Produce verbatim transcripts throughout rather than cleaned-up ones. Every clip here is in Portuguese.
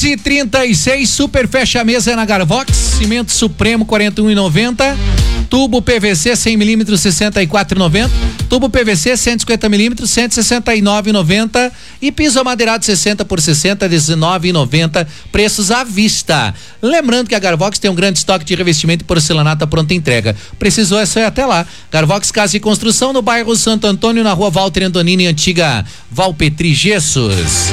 onze e trinta e seis, super fecha a mesa na Garvox, cimento supremo quarenta e um e noventa, tubo P V C cem milímetros sessenta e quatro e noventa, tubo P V C cento e cinquenta milímetros cento e sessenta e nove e noventa e piso amadeirado sessenta por sessenta dezenove e noventa, preços à vista. Lembrando que a Garvox tem um grande estoque de revestimento e porcelanato à pronta entrega. Precisou é só ir até lá. Garvox Casa e Construção no bairro Santo Antônio, na rua Walter Antonini, antiga Valpetri Gessos.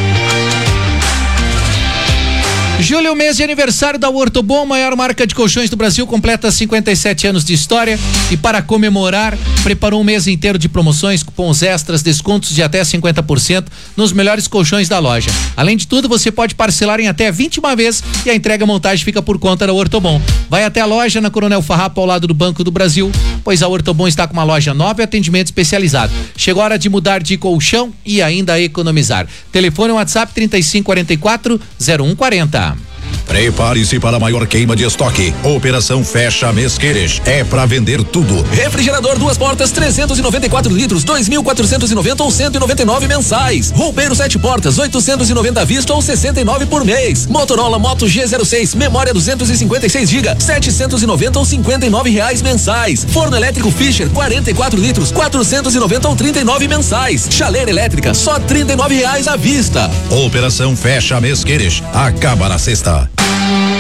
Julho, mês de aniversário da Ortobon, maior marca de colchões do Brasil, completa cinquenta e sete anos de história e para comemorar, preparou um mês inteiro de promoções, cupons extras, descontos de até cinquenta por cento nos melhores colchões da loja. Além de tudo, você pode parcelar em até vinte e uma vezes e a entrega e montagem fica por conta da Ortobon. Vai até a loja na Coronel Farrapo, ao lado do Banco do Brasil, pois a Ortobon está com uma loja nova e atendimento especializado. Chegou a hora de mudar de colchão e ainda economizar. Telefone WhatsApp trinta e cinco quarenta e quatro zero um quarenta. Prepare-se para a maior queima de estoque. Operação Fecha Mês Queres. É para vender tudo. Refrigerador duas portas trezentos e noventa e quatro litros, dois mil quatrocentos e noventa ou cento e noventa e nove mensais. Roupeiro sete portas, oitocentos e noventa à vista ou sessenta e nove por mês. Motorola Moto G zero seis, memória duzentos e cinquenta e seis gigas, setecentos e noventa ou cinquenta e nove reais mensais. Forno elétrico Fischer quarenta e quatro litros, quatrocentos e noventa ou trinta e nove mensais. Chaleira elétrica só trinta e nove reais à vista. Operação Fecha Mês Queres. Acaba na sexta.